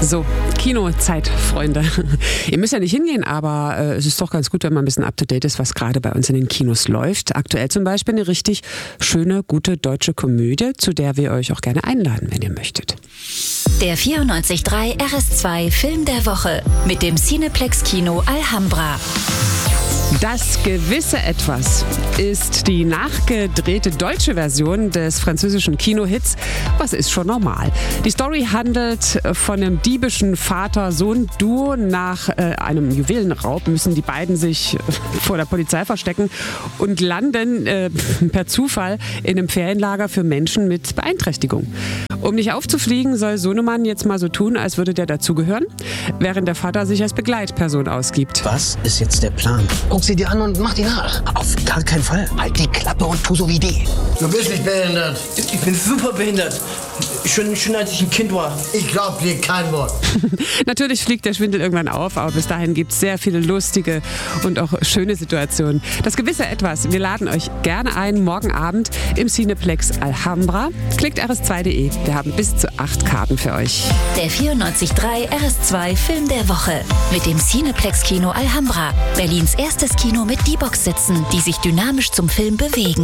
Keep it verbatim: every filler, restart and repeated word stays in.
So, Kinozeit, Freunde. Ihr müsst ja nicht hingehen, aber äh, es ist doch ganz gut, wenn man ein bisschen up-to-date ist, was gerade bei uns in den Kinos läuft. Aktuell zum Beispiel eine richtig schöne, gute deutsche Komödie, zu der wir euch auch gerne einladen, wenn ihr möchtet. Der vierundneunzig Komma drei R S zwei Film der Woche mit dem Cineplex Kino Alhambra. Das gewisse Etwas ist die nachgedrehte deutsche Version des französischen Kinohits Was ist schon normal? Die Story handelt von einem diebischen Vater-Sohn-Duo. Nach äh, einem Juwelenraub müssen die beiden sich vor der Polizei verstecken und landen äh, per Zufall in einem Ferienlager für Menschen mit Beeinträchtigung. Um nicht aufzufliegen, soll Sohnemann jetzt mal so tun, als würde der dazugehören, während der Vater sich als Begleitperson ausgibt. Was ist jetzt der Plan? Guck sie dir an und mach die nach. Auf gar keinen Fall. Halt die Klappe und tu so wie die. Du bist nicht behindert. Ich bin super behindert. Schon, schon als ich ein Kind war. Ich glaub dir kein Wort. Natürlich fliegt der Schwindel irgendwann auf, aber bis dahin gibt es sehr viele lustige und auch schöne Situationen. Das gewisse Etwas, wir laden euch gerne ein, morgen Abend im Cineplex Alhambra. Klickt r s zwei punkt d e, wir haben bis zu acht Karten für euch. Der vierundneunzig Komma drei R S zwei Film der Woche mit dem Cineplex Kino Alhambra. Berlins erstes Kino mit D-Box-Sitzen, die sich dynamisch zum Film bewegen.